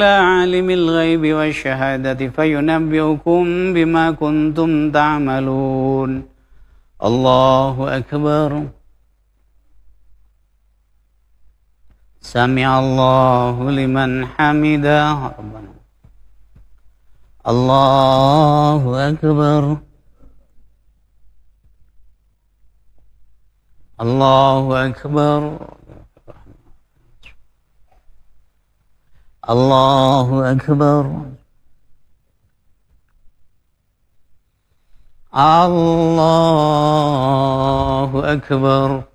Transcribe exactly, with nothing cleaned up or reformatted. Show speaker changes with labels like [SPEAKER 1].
[SPEAKER 1] عالم الغيب والشهادة فينبئكم بما كنتم تعملون الله أكبر سمع الله لمن حمده ربنا الله أكبر الله أكبر الله أكبر الله أكبر